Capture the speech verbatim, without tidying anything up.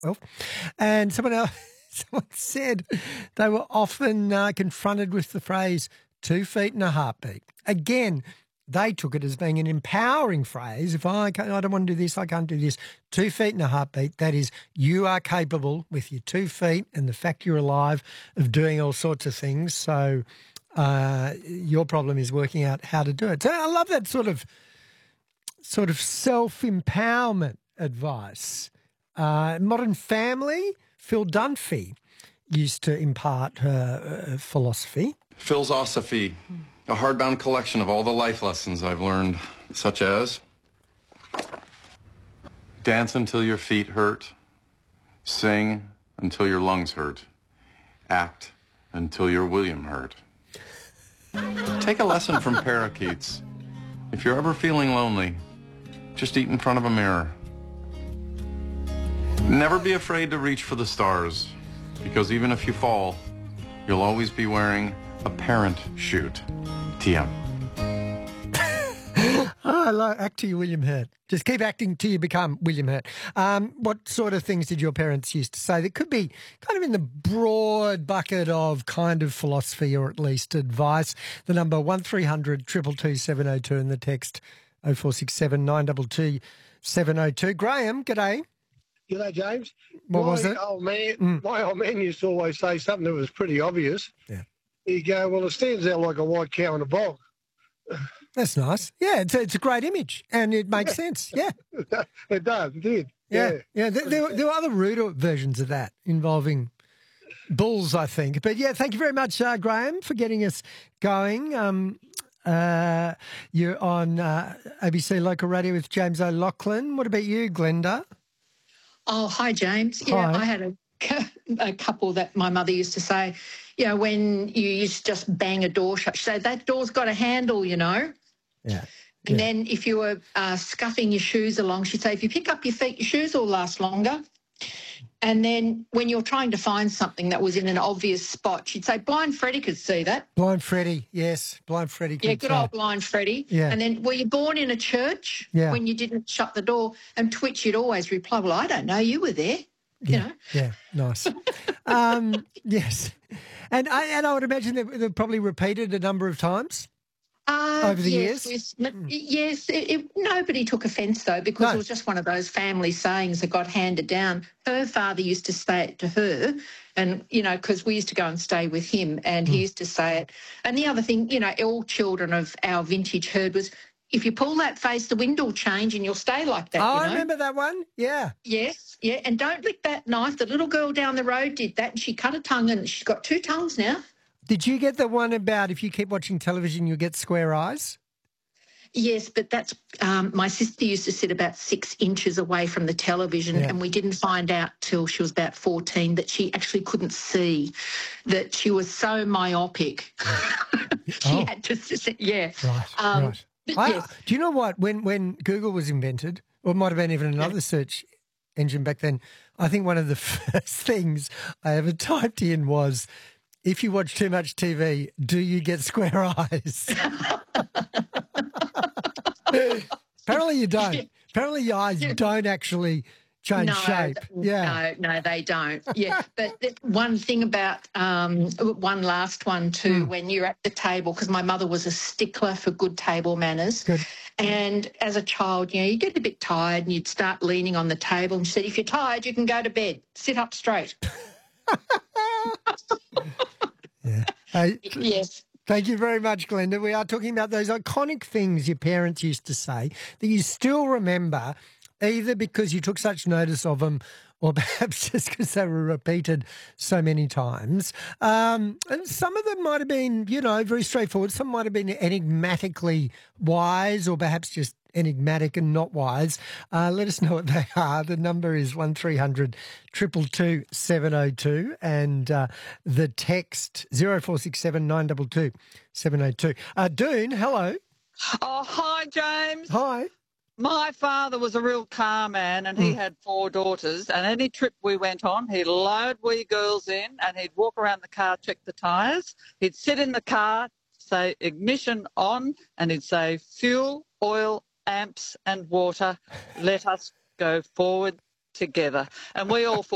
Well, and someone else, someone said they were often uh, confronted with the phrase two feet and a heartbeat. Again, they took it as being an empowering phrase. If I, can't, I don't want to do this, I can't do this. Two feet and a heartbeat, that is, you are capable with your two feet and the fact you're alive of doing all sorts of things. So uh, your problem is working out how to do it. So I love that sort of sort of self-empowerment advice. Uh, Modern Family, Phil Dunphy used to impart her uh, philosophy. Philosophy, a hardbound collection of all the life lessons I've learned, such as dance until your feet hurt, sing until your lungs hurt, act until your William hurt. Take a lesson from parakeets. If you're ever feeling lonely, just eat in front of a mirror. Never be afraid to reach for the stars, because even if you fall, you'll always be wearing a parent chute. T M. Oh, I like act till you William Hurt. Just keep acting till you become William Hurt. Um, what sort of things did your parents used to say that could be kind of in the broad bucket of kind of philosophy or at least advice? The number one three hundred two two two seven oh two and the text oh four six seven nine two two seven oh two. Graham, g'day. G'day, James. What my was it? Old man, Mm. My old man used to always say something that was pretty obvious. Yeah. He'd go, well, it stands out like a white cow in a bog. That's nice. Yeah, it's a, it's a great image and it makes sense. Yeah. It does, it did. Yeah. Yeah. Yeah. There, there, were- there were other ruder versions of that involving bulls, I think. But yeah, thank you very much, uh, Graham, for getting us going. Um, uh, you're on uh, A B C Local Radio with James O'Loughlin. What about you, Glenda? Oh, hi, James. Yeah, Hi. I had a, a couple that my mother used to say, you know, when you used to just bang a door shut, she'd say, that door's got a handle, you know. Yeah. And Yeah. then if you were uh, scuffing your shoes along, she'd say, if you pick up your feet, your shoes will last longer. And then when you're trying to find something that was in an obvious spot, she'd say, blind Freddie could see that. Blind Freddie, yes. Blind Freddie. Yeah, could good say. old blind Freddie. Yeah. And then, were you born in a church Yeah. when you didn't shut the door? And Twitch, you'd always reply, well, I don't know, you were there. You Yeah, know? yeah, nice. um, yes, and I and I would imagine they they've probably repeated a number of times. Uh, Over the yes, years? Yes, yes it, it, nobody took offence, though, because No. it was just one of those family sayings that got handed down. Her father used to say it to her, and, you know, because we used to go and stay with him, and he used to say it. And the other thing, you know, all children of our vintage heard was, if you pull that face, the wind will change and you'll stay like that, Oh, you I know? remember that one. Yeah, Yes, yeah, and don't lick that knife. The little girl down the road did that, and she cut a tongue, and she's got two tongues now. did you get the one about if you keep watching television, you'll get square eyes? Yes, but that's um, my sister used to sit about six inches away from the television, Yeah. and we didn't find out till she was about fourteen that she actually couldn't see, that she was so myopic. she Oh. had to sit, yeah. Right, Um, right. but I- yes. Do you know what? When when Google was invented, or it might have been even another search engine back then, I think one of the first things I ever typed in was, if you watch too much T V, do you get square eyes? Apparently you don't. Apparently your eyes don't actually change No, shape. th- Yeah. no, no, they don't. Yeah, but th- one thing about um, one last one Hmm. too, when you're at the table, because my mother was a stickler for good table manners. Good. And as a child, you know, you get a bit tired and you'd start leaning on the table, and she said, if you're tired, you can go to bed. Sit up straight. Yeah. Hey, Yes. thank you very much, Glenda. We are talking about those iconic things your parents used to say that you still remember, either because you took such notice of them or perhaps just because they were repeated so many times. Um, and some of them might have been, you know, very straightforward. Some might have been enigmatically wise or perhaps just enigmatic and not wise. Uh, let us know what they are. The number is one three hundred two two two seven oh two and uh, the text zero four six seven nine two two seven oh two. Uh, Doon, hello. Oh, hi, James. Hi. My father was a real car man, and he had four daughters, and any trip we went on, he'd load we girls in and he'd walk around the car, check the tyres. He'd sit in the car, say ignition on, and he'd say fuel, oil, amps and water, let us go forward together. And we all